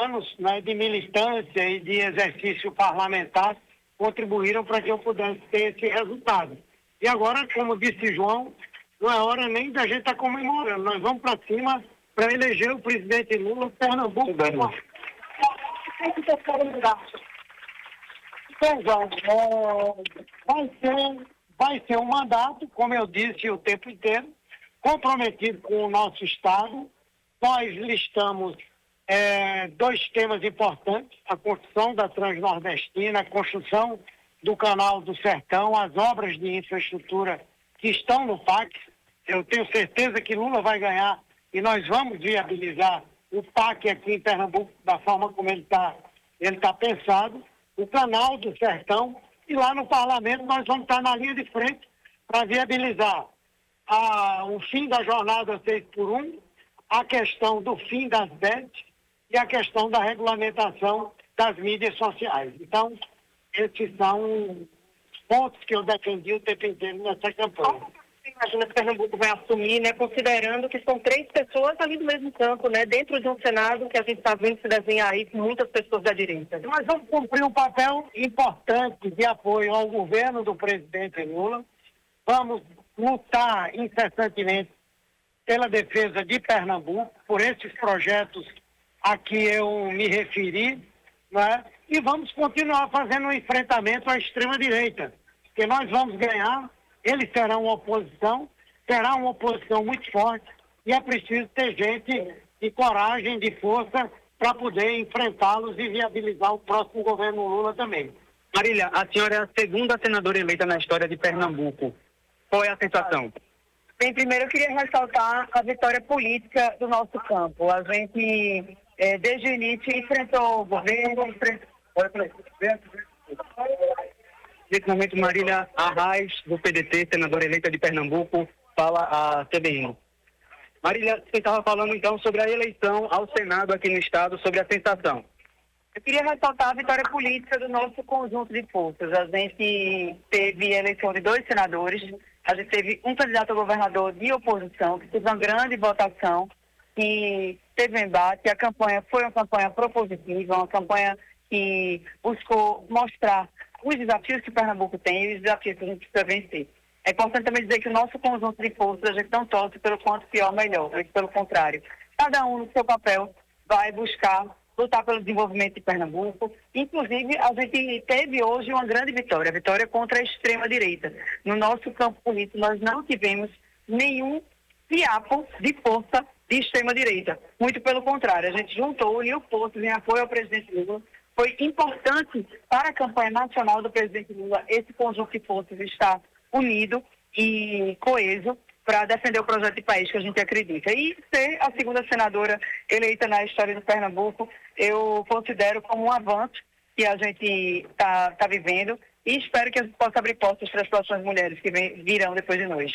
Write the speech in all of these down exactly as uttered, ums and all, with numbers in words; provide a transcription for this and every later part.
anos, né, de militância e de exercício parlamentar contribuíram para que eu pudesse ter esse resultado. E agora, como disse João, não é hora nem da gente estar tá comemorando. Nós vamos para cima para eleger o presidente Lula, Pernambuco. Então, João, é, vai ser, vai ser um mandato, como eu disse o tempo inteiro, comprometido com o nosso Estado. Nós listamos é, dois temas importantes: a construção da Transnordestina, a construção do Canal do Sertão, as obras de infraestrutura que estão no P A C. Eu tenho certeza que Lula vai ganhar e nós vamos viabilizar o P A C aqui em Pernambuco da forma como ele está ele tá pensado, o Canal do Sertão, e lá no Parlamento nós vamos estar na linha de frente para viabilizar a, o fim da jornada seis por um, a questão do fim das B E Ts e a questão da regulamentação das mídias sociais. Então, esses são os pontos que eu defendi o tempo inteiro nessa campanha. Você imagina que Pernambuco vai assumir, né, considerando que são três pessoas ali do mesmo campo, né, dentro de um Senado que a gente está vendo se desenhar aí com muitas pessoas da direita? Nós vamos cumprir um papel importante de apoio ao governo do presidente Lula. Vamos lutar incessantemente pela defesa de Pernambuco, por esses projetos a que eu me referi, né? E vamos continuar fazendo um enfrentamento à extrema-direita, porque nós vamos ganhar, eles serão uma oposição, será uma oposição muito forte, e é preciso ter gente de coragem, de força, para poder enfrentá-los e viabilizar o próximo governo Lula também. Marília, a senhora é a segunda senadora eleita na história de Pernambuco. Qual é a sensação? Bem, primeiro eu queria ressaltar a vitória política do nosso campo. A gente, é, desde o início, enfrentou o governo, enfrentou... Nesse momento, Marília Arraes, do P D T, senadora eleita de Pernambuco, fala a C B N. Marília, você estava falando então sobre a eleição ao Senado aqui no Estado, sobre a sensação. Eu queria ressaltar a vitória política do nosso conjunto de forças. A gente teve a eleição de dois senadores, a gente teve um candidato a governador de oposição, que teve uma grande votação, que teve embate. A campanha foi uma campanha propositiva, uma campanha que buscou mostrar os desafios que Pernambuco tem e os desafios que a gente precisa vencer. É importante também dizer que o nosso conjunto de forças, a gente não torce pelo quanto pior melhor, pelo contrário. Cada um no seu papel vai buscar lutar pelo desenvolvimento de Pernambuco. Inclusive, a gente teve hoje uma grande vitória, a vitória contra a extrema-direita. No nosso campo político, nós não tivemos nenhum fiapo de força de extrema-direita. Muito pelo contrário, a gente juntou, uniu forças em apoio ao presidente Lula. Foi importante para a campanha nacional do presidente Lula esse conjunto de forças estar unido e coeso para defender o projeto de país que a gente acredita. E ser a segunda senadora eleita na história do Pernambuco, eu considero como um avanço que a gente está tá vivendo e espero que a gente possa abrir portas para as próximas mulheres que vem, virão depois de nós.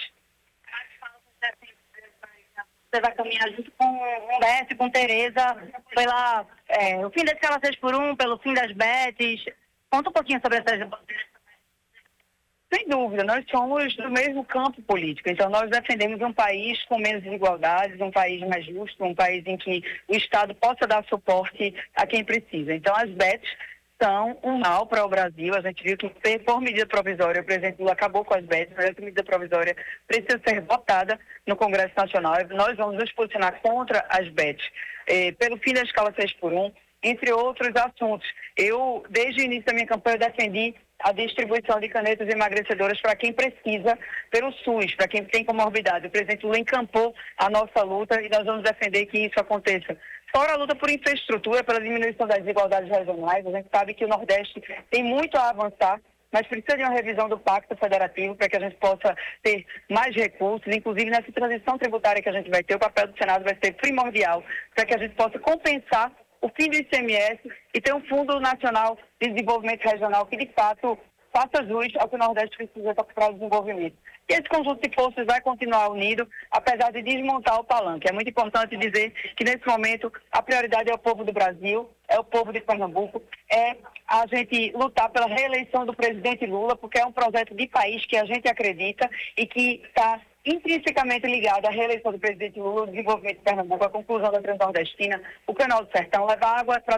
Você vai caminhar junto com o Humberto, com Tereza, pela é, o fim da escala seis por um, pelo fim das B E Ts. Conta um pouquinho sobre essas... Sem dúvida, nós somos do mesmo campo político, então nós defendemos um país com menos desigualdades, um país mais justo, um país em que o Estado possa dar suporte a quem precisa. Então as B E Ts são um mal para o Brasil. A gente viu que por medida provisória, o presidente Lula acabou com as B E Ts, mas essa medida provisória precisa ser votada no Congresso Nacional. Nós vamos nos posicionar contra as B E Ts, eh, pelo fim da escala seis por um, entre outros assuntos. Eu, desde o início da minha campanha, defendi a distribuição de canetas emagrecedoras para quem precisa pelo SUS, para quem tem comorbidade. O presidente Lula encampou a nossa luta e nós vamos defender que isso aconteça. Fora a luta por infraestrutura, pela diminuição das desigualdades regionais, a gente sabe que o Nordeste tem muito a avançar, mas precisa de uma revisão do Pacto Federativo para que a gente possa ter mais recursos, inclusive nessa transição tributária que a gente vai ter, o papel do Senado vai ser primordial para que a gente possa compensar o fim do I C M S e ter um Fundo Nacional de Desenvolvimento Regional que, de fato, faça jus ao que o Nordeste precisa para o desenvolvimento. E esse conjunto de forças vai continuar unido, apesar de desmontar o palanque. É muito importante dizer que, nesse momento, a prioridade é o povo do Brasil, é o povo de Pernambuco, é a gente lutar pela reeleição do presidente Lula, porque é um projeto de país que a gente acredita e que está intrinsecamente ligado à reeleição do presidente Lula, o desenvolvimento de Pernambuco, a conclusão da Transnordestina, o Canal do Sertão, levar água para